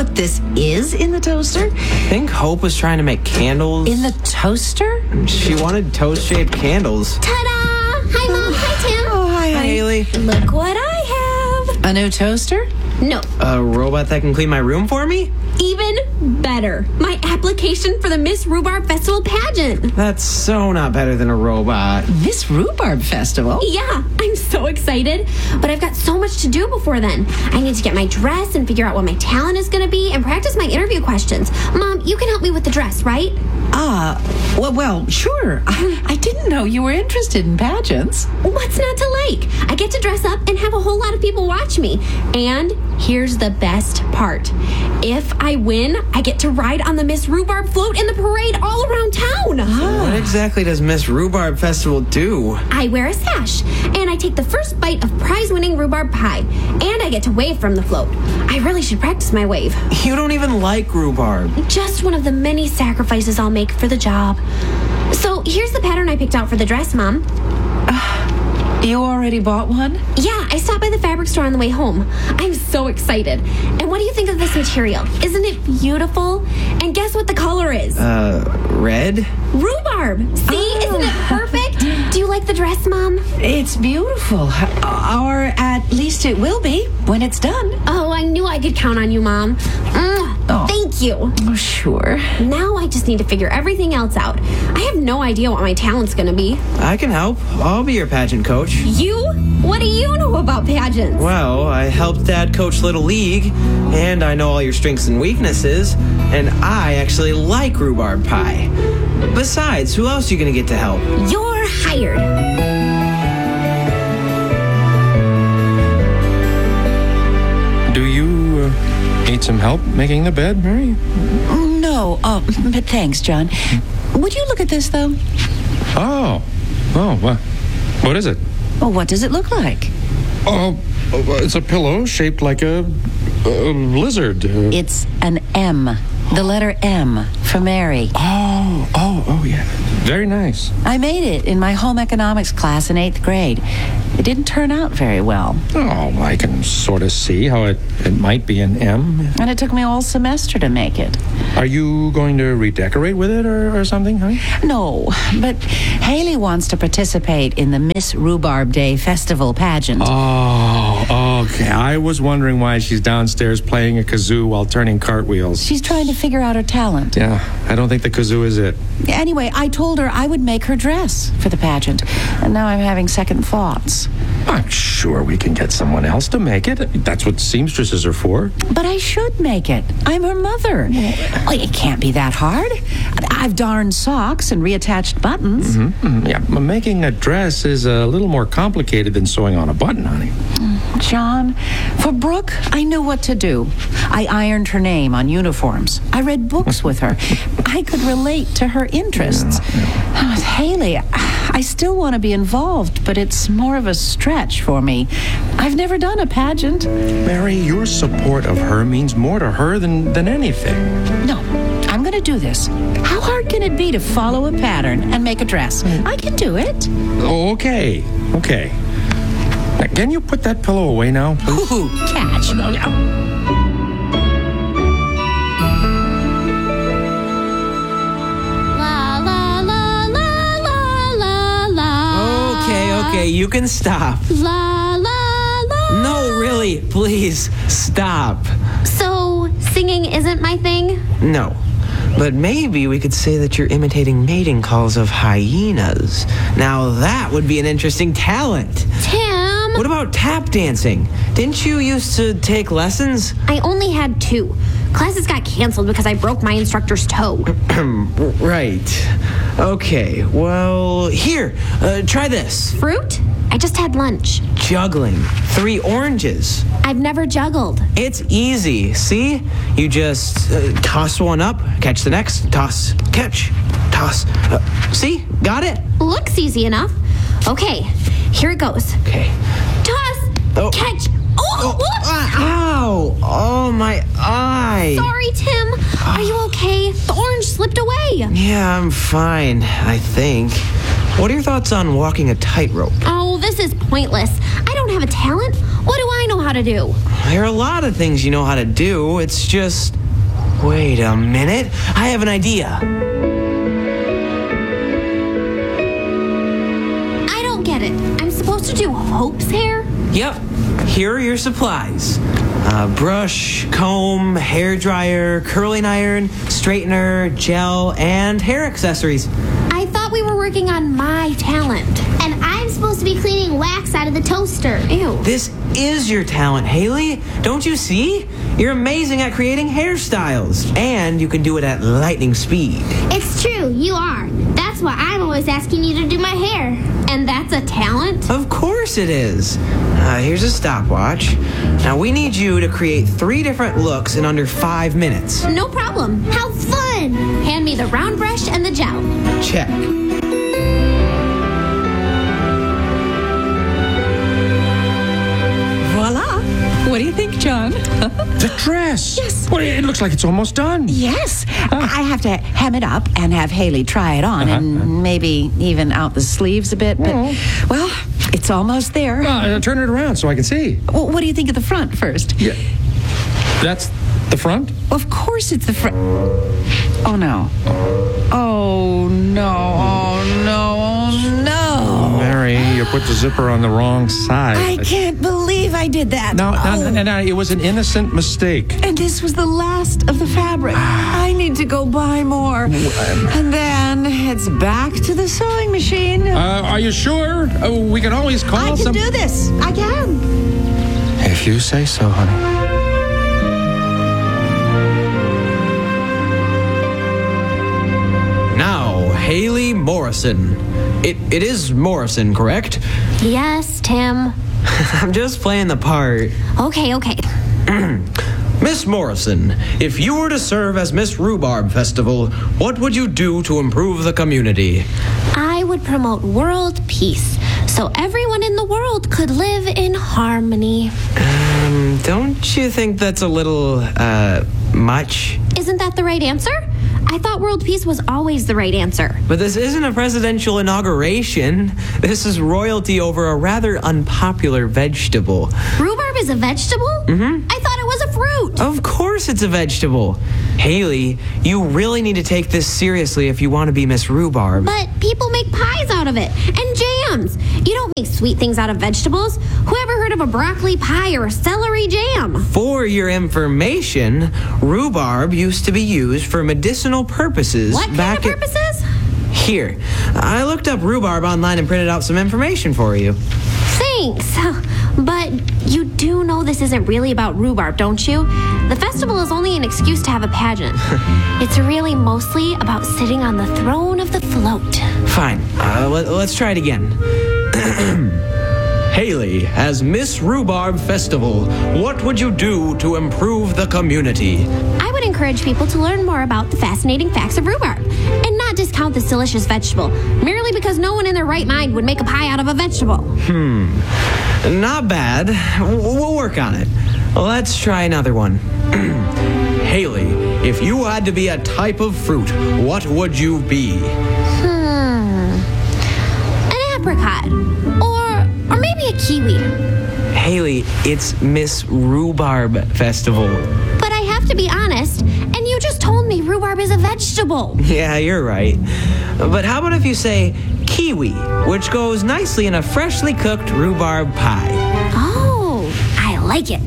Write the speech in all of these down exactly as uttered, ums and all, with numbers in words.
what this is in the toaster? I think Hope was trying to make candles. In the toaster? She wanted toast-shaped candles. Ta-da! Hi, Mom. Hi, Tim. Oh, hi, Hi, honey. Haley. Look what I have. A new toaster? No, A robot that can clean my room for me? even better. My application for the Miss Rhubarb Festival pageant. That's so not better than a robot. Miss Rhubarb Festival? Yeah, I'm so excited. But I've got so much to do before then. I need to get my dress and figure out what my talent is going to be and practice my interview questions. Mom, you can help me with the dress, right? Ah, well, well, sure. I, I didn't know you were interested in pageants. What's not to like? I get to dress up and have a whole lot of people watch me. And here's the best part. If I win, I get to ride on the Miss Rhubarb float in the parade all around town. What exactly does Miss Rhubarb Festival do? I wear a sash, and I take the first bite of prize-winning rhubarb pie, and I get to wave from the float. I really should practice my wave. You don't even like rhubarb. Just one of the many sacrifices I'll make for the job. So here's the pattern I picked out for the dress, Mom. You already bought one? Yeah, I stopped by the fabric store on the way home. I'm so excited. And what do you think of this material? Isn't it beautiful? And guess what the color is? Uh, red? Rhubarb. See? Oh. Isn't it perfect? Do you like the dress, Mom? It's beautiful. Or at least it will be when it's done. Oh, I knew I could count on you, Mom. Mm, Oh. Thank you. Oh, sure. Now I just need to figure everything else out. I have no idea what my talent's going to be. I can help. I'll be your pageant coach. You? What do you know about pageants? Well, I helped Dad coach Little League, and I know all your strengths and weaknesses, and I actually like rhubarb pie. Besides, who else are you going to get to help? You're hired. Do you uh, need some help making the bed, Mary? No, oh, but thanks, John. Would you look at this, though? Oh, oh, what? What is it? Well, what does it look like? Oh, it's a pillow shaped like a, a lizard. Uh, It's an M. The letter M for Mary. oh, oh, oh, yeah. Very nice. I made it in my home economics class in eighth grade. It didn't turn out very well. Oh, I can sort of see how it, it might be an M. And it took me all semester to make it. Are you going to redecorate with it or, or something, honey? No, but Haley wants to participate in the Miss Rhubarb Day Festival pageant. Oh, okay. I was wondering why she's downstairs playing a kazoo while turning cartwheels. She's trying to figure out her talent. Yeah, I don't think the kazoo is it. Anyway, I told her I would make her dress for the pageant, and now I'm having second thoughts. I'm sure we can get someone else to make it. That's what seamstresses are for. But I should make it. I'm her mother. Oh, it can't be that hard. I've darned socks and reattached buttons. Mm, Yeah, but making a dress is a little more complicated than sewing on a button, honey. John, for Brooke, I knew what to do. I ironed her name on uniforms. I read books with her. I could relate to her interests. With Haley, I still want to be involved, but it's more of a stretch for me. I've never done a pageant. Mary, your support of her means more to her than, than anything. No, I'm going to do this. How hard can it be to follow a pattern and make a dress? I can do it. Okay, okay. Now, can you put that pillow away now? Ooh, catch. La la la la la la la. Okay, okay, you can stop. La la la. No, really, please, stop. So, singing isn't my thing? No. But maybe we could say that you're imitating mating calls of hyenas. Now that would be an interesting talent. Tim! What about tap dancing? Didn't you used to take lessons? I only had two. Classes got canceled because I broke my instructor's toe. Right. Okay, well, here, uh, try this. Fruit? I just had lunch. Juggling. Three oranges. I've never juggled. It's easy, see? You just uh, toss one up, catch the next, toss, catch, toss. Uh, see? Got it? Looks easy enough. Okay, here it goes. Okay. Toss! Oh. Catch! Oh, whoops! Ah, ow! Oh, my eye. Sorry, Tim. Are you okay? The orange slipped away. Yeah, I'm fine, I think. What are your thoughts on walking a tightrope? Oh, this is pointless. I don't have a talent. What do I know how to do? there are a lot of things you know how to do. It's just... Wait a minute. I have an idea. I don't get it. I'm supposed to do Hope's hair? Yep. Here are your supplies. Uh, brush, comb, hair dryer, curling iron, straightener, gel, and hair accessories. I thought we were working on my talent. And I'm supposed to be cleaning wax out of the toaster. Ew. This is your talent, Haley. Don't you see? You're amazing at creating hairstyles. And you can do it at lightning speed. It's true, you are. That's why I'm always asking you to do my hair. And that's a talent? Of course it is. Uh, here's a stopwatch. Now we need you to create three different looks in under five minutes. No problem. How fun! Hand me the round brush and the gel. Check. Voila. What do you think, John? The dress. Yes. Well, it looks like it's almost done. Yes. I have to hem it up and have Haley try it on Uh-huh. and maybe even out the sleeves a bit. But, well, it's almost there. Uh, turn it around so I can see. Well, what do you think of the front first? Yeah. That's the front? Of course it's the front. Oh, no. Oh, no. Oh, no. Oh, no. Mary, you put the zipper on the wrong side. I can't believe I did that. No, no, Oh. no, no, it was an innocent mistake. And this was the last of the fabric. I need to go buy more. And then it's back to the sewing machine. Uh, are you sure? Uh, we can always call I can some... do this. I can. If you say so, honey. Now, Haley Morrison. It It is Morrison, correct? Yes, Tim. I'm just playing the part. Okay, okay. Miss Morrison, if you were to serve as Miss Rhubarb Festival, what would you do to improve the community? I would promote world peace so everyone in the world could live in harmony. Um, don't you think that's a little, uh, much? Isn't that the right answer? I thought world peace was always the right answer. But this isn't a presidential inauguration. This is royalty over a rather unpopular vegetable. Rhubarb is a vegetable? Mm-hmm. I thought it was a fruit. Of course it's a vegetable. Haley, you really need to take this seriously if you want to be Miss Rhubarb. But people make pies out of it and jams. You don't make sweet things out of vegetables. Who ever heard of a broccoli pie or a celery jam? For your information, rhubarb used to be used for medicinal purposes. What kind back of at- purposes? Here, I looked up rhubarb online and printed out some information for you. Thanks. But you do know this isn't really about rhubarb, don't you? The festival is only an excuse to have a pageant. It's really mostly about sitting on the throne of the float. Fine, uh, let, let's try it again. Haley, as Miss Rhubarb Festival, what would you do to improve the community? I would encourage people to learn more about the fascinating facts of rhubarb and not discount this delicious vegetable merely because no one in their right mind would make a pie out of a vegetable. Hmm, not bad. W- We'll work on it. Let's try another one. Haley, if you had to be a type of fruit, what would you be? Hmm. An apricot. Or or maybe a kiwi. Haley, it's Miss Rhubarb Festival. But I have to be honest, and you just told me rhubarb is a vegetable. Yeah, you're right. But how about if you say kiwi, which goes nicely in a freshly cooked rhubarb pie? Oh, I like it.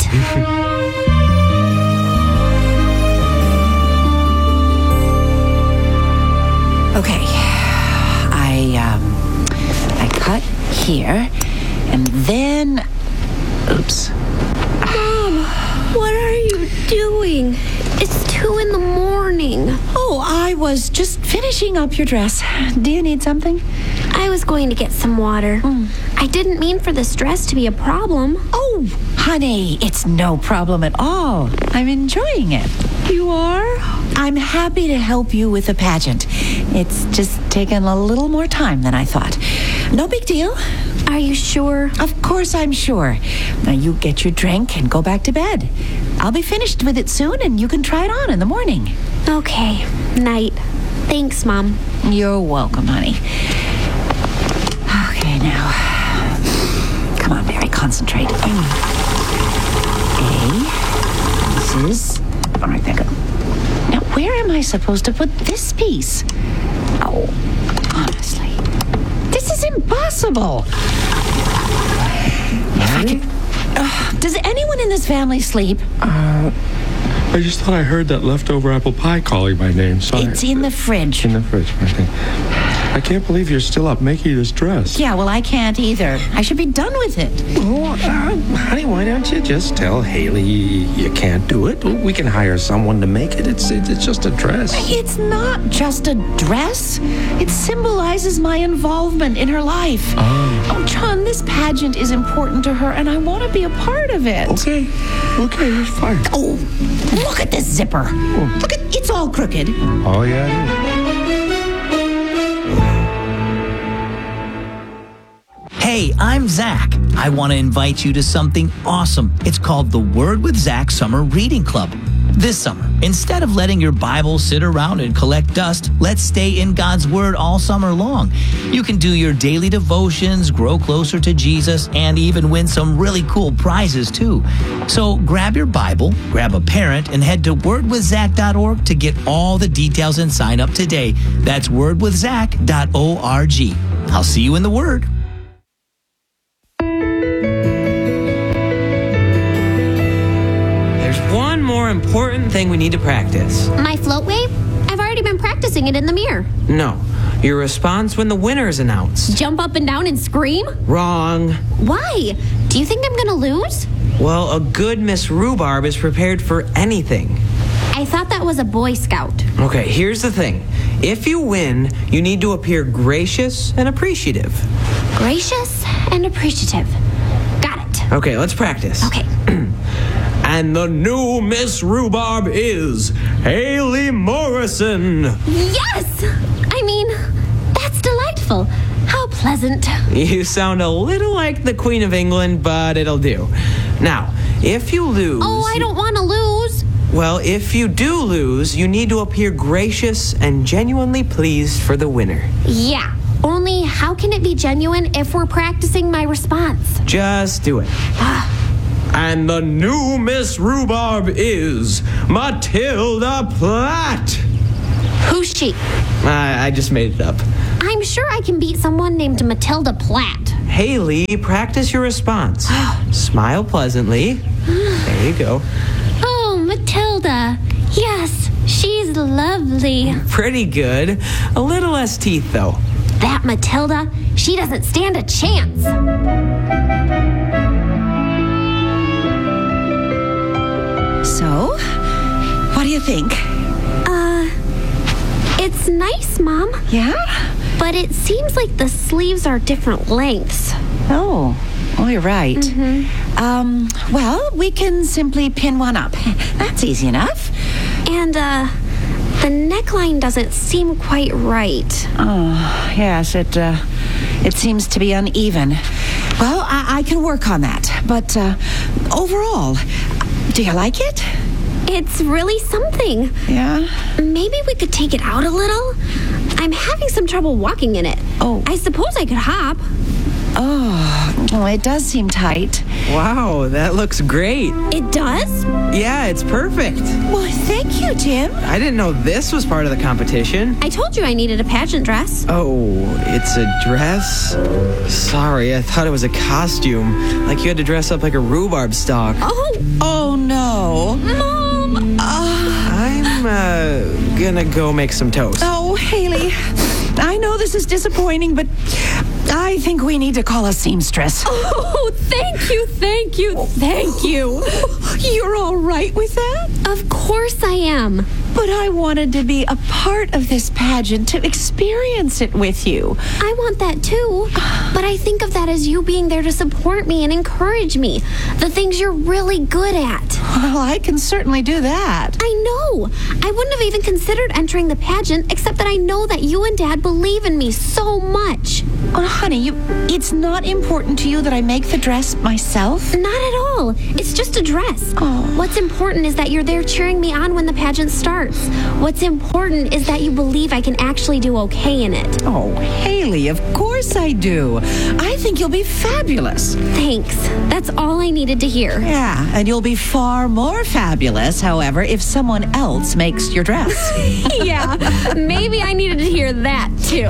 Okay. I, um, I cut here, and then... Oops. Mom, what are you doing? It's two in the morning. Oh, I was just finishing up your dress. Do you need something? I was going to get some water. I didn't mean for this dress to be a problem. Oh, honey, it's no problem at all. I'm enjoying it. You are? I'm happy to help you with the pageant. It's just taken a little more time than I thought. No big deal. Are you sure? Of course I'm sure. Now you get your drink and go back to bed. I'll be finished with it soon and you can try it on in the morning. Okay. Night. Thanks, Mom. You're welcome, honey. Okay, now. Come on, Mary, concentrate. A, pieces. All right, there go. Now, where am I supposed to put this piece? Oh, honestly, this is impossible. If I could, uh, does anyone in this family sleep? Uh, I just thought I heard that leftover apple pie calling my name. So It's I, in the fridge. In the fridge, I think. I can't believe you're still up making this dress. Yeah, well, I can't either. I should be done with it. Oh, uh, honey, why don't you just tell Haley you can't do it? We can hire someone to make it. It's it's just a dress. It's not just a dress. It symbolizes my involvement in her life. Oh. Oh, John, this pageant is important to her, and I want to be a part of it. Okay. Okay, it's fine. Oh, look at this zipper. Oh. Look at it's all crooked. Oh, yeah, it is. Hey, I'm Zach. I want to invite you to something awesome. It's called the Word with Zach Summer Reading Club. This summer, instead of letting your Bible sit around and collect dust, let's stay in God's Word all summer long. You can do your daily devotions, grow closer to Jesus, and even win some really cool prizes too. So grab your Bible, grab a parent, and head to word with zach dot org to get all the details and sign up today. That's word with zach dot org. I'll see you in the Word. More important thing we need to practice. My float wave? I've already been practicing it in the mirror. No, your response when the winner is announced. Jump up and down and scream? Wrong. Why? Do you think I'm gonna lose? Well, a good Miss Rhubarb is prepared for anything. I thought that was a Boy Scout. Okay, here's the thing. If you win, you need to appear gracious and appreciative. Gracious and appreciative. Got it. Okay, let's practice. Okay. And the new Miss Rhubarb is Haley Morrison. Yes! I mean, that's delightful. How pleasant. You sound a little like the Queen of England, but it'll do. Now, if you lose... Oh, I don't want to lose. Well, if you do lose, you need to appear gracious and genuinely pleased for the winner. Yeah. Only how can it be genuine if we're practicing my response? Just do it. And the new Miss Rhubarb is Matilda Platt. Who's she? I, I just made it up. I'm sure I can beat someone named Matilda Platt. Haley, practice your response. Smile pleasantly. There you go. Oh, Matilda. Yes, she's lovely. Pretty good. A little less teeth, though. That Matilda, she doesn't stand a chance. So, what do you think? Uh, it's nice, Mom. Yeah? But it seems like the sleeves are different lengths. Oh, oh, you're right. Mm-hmm. Um, well, we can simply pin one up. That's easy enough. And, uh, the neckline doesn't seem quite right. Oh, yes, it, uh, it seems to be uneven. Well, I, I can work on that. But, uh, overall, do you like it? It's really something. Yeah? Maybe we could take it out a little? I'm having some trouble walking in it. Oh. I suppose I could hop. Oh, oh, it does seem tight. Wow, that looks great. It does? Yeah, it's perfect. Well, thank you, Tim. I didn't know this was part of the competition. I told you I needed a pageant dress. Oh, it's a dress? Sorry, I thought it was a costume. Like you had to dress up like a rhubarb stalk. Oh, Oh, no. Mom! I'm, uh, gonna go make some toast. Oh, Haley, I know this is disappointing, but I think we need to call a seamstress. Oh, thank you, thank you, thank you. You're all right with that? Of course I am. But I wanted to be a part of this pageant, to experience it with you. I want that too. But I think of that as you being there to support me and encourage me. The things you're really good at. Well, I can certainly do that. I know. I wouldn't have even considered entering the pageant, except that I know that you and Dad believe in me so much. Oh, honey, you, it's not important to you that I make the dress myself? Not at all. It's just a dress. Oh. What's important is that you're there cheering me on when the pageant starts. What's important is that you believe I can actually do okay in it. Oh, Haley, of course I do. I think you'll be fabulous. Thanks. That's all I needed to hear. Yeah, and you'll be far far more fabulous, however, if someone else makes your dress. Yeah, maybe I needed to hear that, too.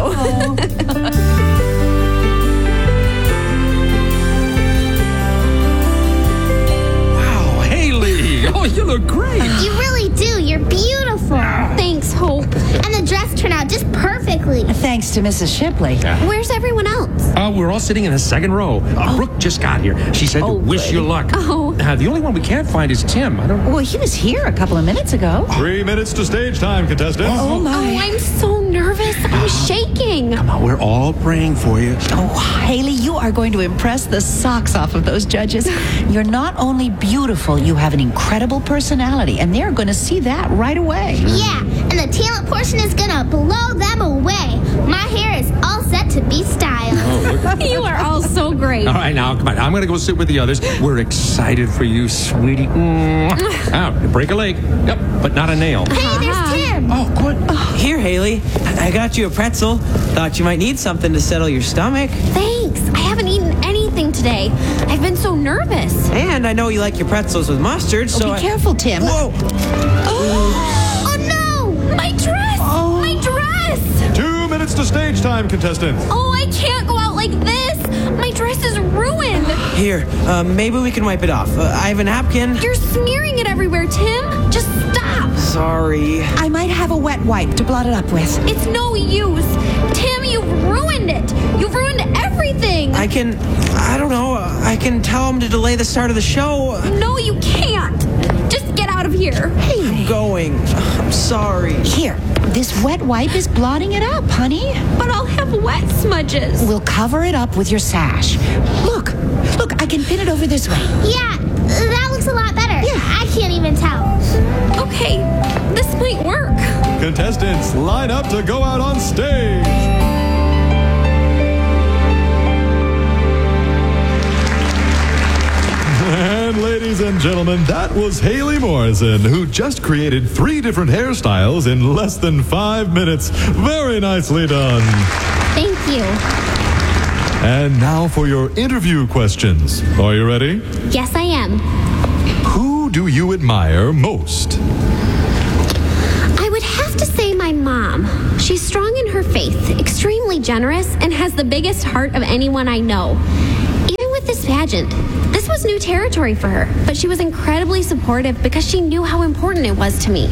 Wow, Haley. Oh, you look great. You really do. You're beautiful. Thanks, Hope. And the dress turned out just perfectly. Thanks to Missus Shipley. Where's everyone else? Uh, we're all sitting in the second row. Uh, Brooke just got here. She said Oh, to wish good. you luck. Oh. Uh, the only one we can't find is Tim. I don't. Well, he was here a couple of minutes ago. Three minutes to stage time, contestants. Oh, my. Oh, I'm so nervous. I'm shaking. Come on, we're all praying for you. Oh, Haley, you are going to impress the socks off of those judges. You're not only beautiful, you have an incredible personality, and they're going to see that right away. Yeah, and the talent portion is gonna blow them away. My hair is all set to be styled. You are all so great. All right, now, come on. I'm going to go sit with the others. We're excited for you, sweetie. Mwah. Out, break a leg. Yep, but not a nail. Hey, there's Tim. Oh, good. Here, Haley. I got you a pretzel. Thought you might need something to settle your stomach. Thanks. I haven't eaten anything today. I've been so nervous. And I know you like your pretzels with mustard, so Be I... careful, Tim. Whoa! Oh, no. My dress! My dress! Two minutes to stage time, contestants. Oh, I can't go out like this. My dress is ruined. Here, uh, maybe we can wipe it off. Uh, I have a napkin. You're smearing it everywhere, Tim. Just stop. Sorry. I might have a wet wipe to blot it up with. It's no use. Tim, you've ruined it. You've ruined everything. I can... I don't know. uh, I can tell him to delay the start of the show. No, you can't. Just get out of here. I'm going. I'm sorry. Here, this wet wipe is blotting it up, honey. But I'll have wet smudges. We'll cover it up with your sash. Look, look, I can pin it over this way. Yeah, that looks a lot better. Yeah. I can't even tell. Okay, this might work. Contestants, line up to go out on stage. And ladies and gentlemen, that was Haley Morrison, who just created three different hairstyles in less than five minutes. Very nicely done. Thank you. And now for your interview questions. Are you ready? Yes, I am. Who do you admire most? I would have to say my mom. She's strong in her faith, extremely generous, and has the biggest heart of anyone I know. Even with this pageant, this was new territory for her, but she was incredibly supportive because she knew how important it was to me.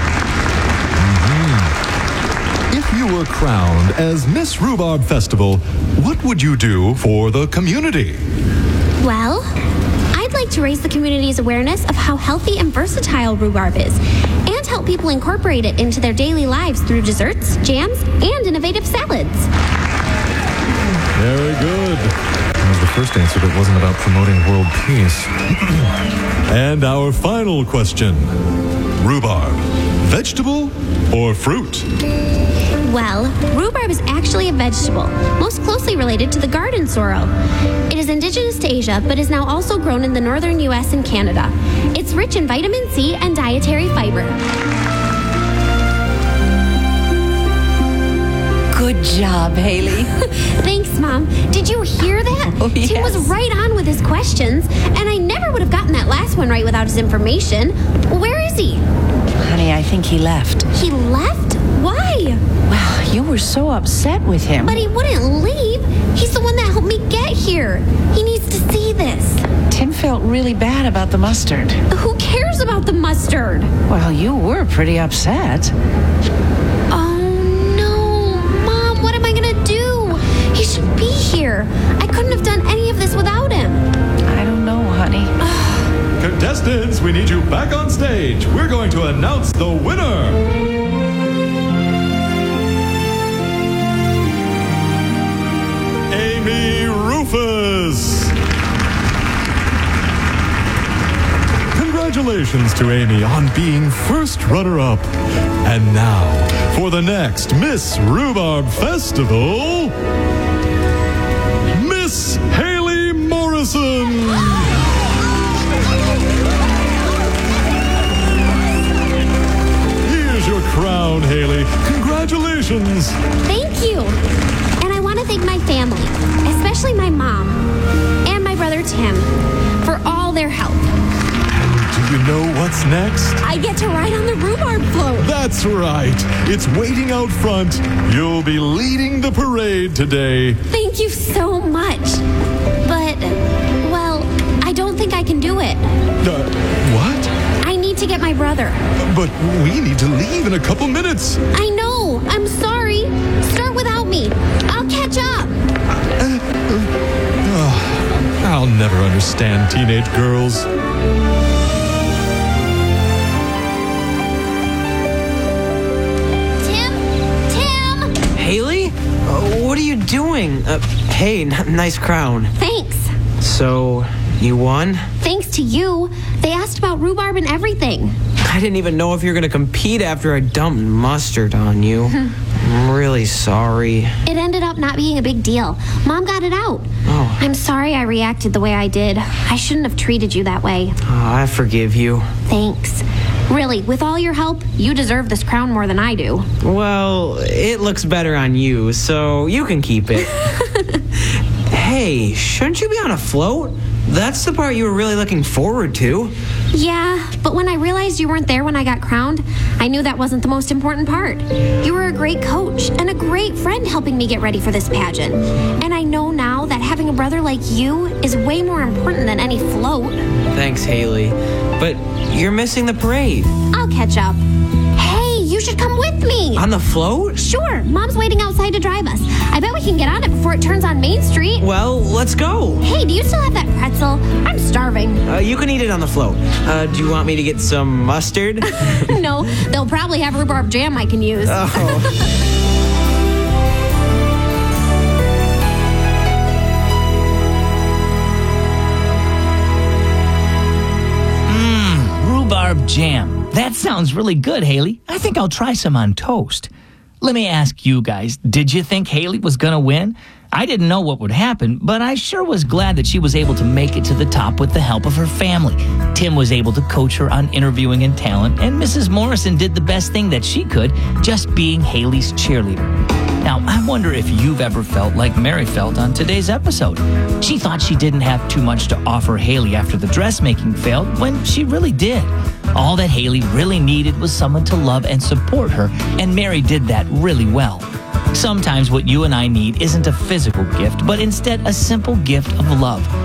If you were crowned as Miss Rhubarb Festival, what would you do for the community? Well, I'd like to raise the community's awareness of how healthy and versatile rhubarb is, and help people incorporate it into their daily lives through desserts, jams, and innovative salads. Very good. That was the first answer that wasn't about promoting world peace. And our final question. Rhubarb, vegetable or fruit? Well, rhubarb is actually a vegetable, most closely related to the garden sorrel. It is indigenous to Asia, but is now also grown in the northern U S and Canada. It's rich in vitamin C and dietary fiber. Good job, Haley. Thanks, Mom. Did you hear that? Oh, Tim yes. was right on with his questions, and I never would have gotten that last one right without his information. Where is he? Honey, I think he left. He left? Why? Well, you were so upset with him. But he wouldn't leave. He's the one that helped me get here. He needs to see this. Tim felt really bad about the mustard. Who cares about the mustard? Well, you were pretty upset. Oh, no. Mom, what am I going to do? He should be here. I couldn't have done any of this without him. I don't know, honey. Contestants, we need you back on stage. We're going to announce the winner. Amy Rufus. Congratulations to Amy on being first runner-up. And now, for the next Miss Rhubarb Festival, Miss Haley Morrison. Here's your crown, Haley. Congratulations. Thank you. And I want to thank my family, especially my mom and my brother Tim, for all their help. Do you know what's next? I get to ride on the rhubarb float. That's right. It's waiting out front. You'll be leading the parade today. Thank you so much. But, well, I don't think I can do it. Uh, what? I need to get my brother. But we need to leave in a couple minutes. I know. I'm sorry. Start without me. I'll catch up. I'll never understand teenage girls. Tim? Tim? Haley? Uh, what are you doing? Uh, hey, n- nice crown. Thanks. So, you won? Thanks to you. They asked about rhubarb and everything. I didn't even know if you were going to compete after I dumped mustard on you. I'm really sorry. It ended up not being a big deal. Mom got it out. Oh. I'm sorry I reacted the way I did. I shouldn't have treated you that way. Oh, I forgive you. Thanks. Really, with all your help, you deserve this crown more than I do. Well, it looks better on you, so you can keep it. Hey, shouldn't you be on a float? That's the part you were really looking forward to. Yeah, but when I realized you weren't there when I got crowned, I knew that wasn't the most important part. You were a great coach and a great friend helping me get ready for this pageant. And I know now that having a brother like you is way more important than any float. Thanks, Haley. But you're missing the parade. I'll catch up. Hey, you should come with me. On the float? Sure, Mom's waiting outside to drive us. I bet we can get on it before it turns on Main Street. Well, let's go. Hey, do you still have that pretzel? I'm starving. Uh, you can eat it on the float. Uh, do you want me to get some mustard? No, they'll probably have rhubarb jam I can use. Oh. Rhubarb jam. That sounds really good, Haley. I think I'll try some on toast. Let me ask you guys, did you think Haley was going to win? I didn't know what would happen, but I sure was glad that she was able to make it to the top with the help of her family. Tim was able to coach her on interviewing and talent, and Missus Morrison did the best thing that she could, just being Haley's cheerleader. Now, I wonder if you've ever felt like Mary felt on today's episode. She thought she didn't have too much to offer Haley after the dressmaking failed, when she really did. All that Haley really needed was someone to love and support her, and Mary did that really well. Sometimes what you and I need isn't a physical gift, but instead a simple gift of love.